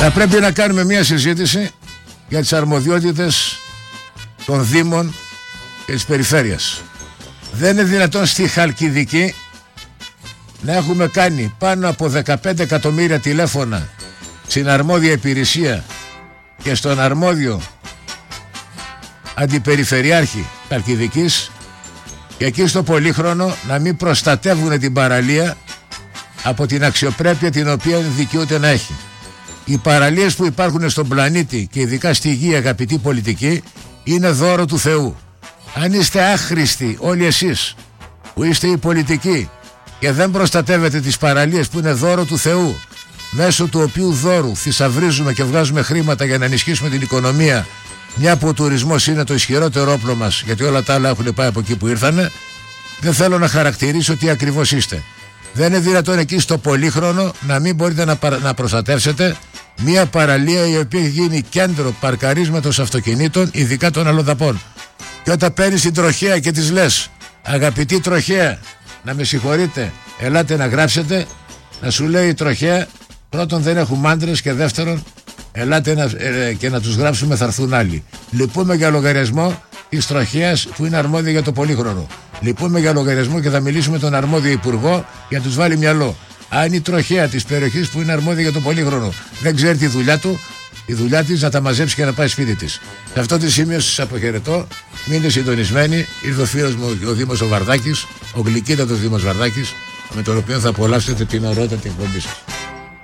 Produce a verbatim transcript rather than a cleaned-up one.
Θα πρέπει να κάνουμε μια συζήτηση για τις αρμοδιότητες των Δήμων και της Περιφέρειας. Δεν είναι δυνατόν στη Χαλκιδική να έχουμε κάνει πάνω από δεκαπέντε εκατομμύρια τηλέφωνα στην αρμόδια υπηρεσία και στον αρμόδιο αντιπεριφερειάρχη Χαλκιδικής και εκεί στο Πολύχρονο να μην προστατεύουν την παραλία από την αξιοπρέπεια την οποία δικαιούται να έχει. Οι παραλίες που υπάρχουν στον πλανήτη και ειδικά στη γη, αγαπητοί πολιτικοί, είναι δώρο του Θεού. Αν είστε άχρηστοι όλοι εσείς που είστε οι πολιτικοί και δεν προστατεύετε τις παραλίες που είναι δώρο του Θεού, μέσω του οποίου δώρου θησαυρίζουμε και βγάζουμε χρήματα για να ενισχύσουμε την οικονομία, μια που ο τουρισμός είναι το ισχυρότερο όπλο μας, γιατί όλα τα άλλα έχουν πάει από εκεί που ήρθανε, δεν θέλω να χαρακτηρίσω τι ακριβώς είστε. Δεν είναι δυνατόν εκεί στο Πολύχρονο να μην μπορείτε να, παρα... να προστατεύσετε μια παραλία η οποία έχει γίνει κέντρο παρκαρίσματος αυτοκινήτων, ειδικά των αλλοδαπών. Και όταν παίρνεις την τροχέα και της λες, αγαπητή τροχέα, να με συγχωρείτε, ελάτε να γράψετε, να σου λέει η τροχέα, πρώτον δεν έχουμε άντρες και δεύτερον ελάτε να, ε, και να τους γράψουμε, θα έρθουν άλλοι. Λυπούμε για λογαριασμό της τροχέας που είναι αρμόδια για το Πολύχρονο. Λυπούμε για λογαριασμό και θα μιλήσουμε τον αρμόδιο υπουργό για να τους βάλει μυαλό. Αν η τροχέα της περιοχής που είναι αρμόδια για το Πολύχρονο δεν ξέρει τη δουλειά του, η δουλειά της να τα μαζέψει και να πάει σπίτι της. Σε αυτό το σημείο σας αποχαιρετώ. Μείνετε συντονισμένοι. Ήρθε ο φίλος μου ο Δήμος ο Βαρδάκης, ο γλυκύτατος Δήμος Βαρδάκης, με τον οποίο θα απολαύσετε την ωραιότατη εκπομπή σας.